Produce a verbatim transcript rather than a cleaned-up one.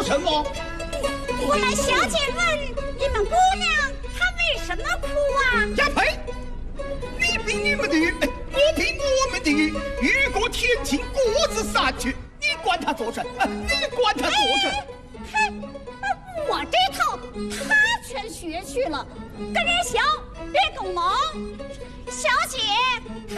什么？ 我来小姐问你们姑娘，她为什么哭啊？ 呀呸！你比你们的，我比我们的，雨过天晴各自散去，你管他做甚？你管他做甚？ 嘿，我这套他全学去了，跟人小别拱忙。小姐，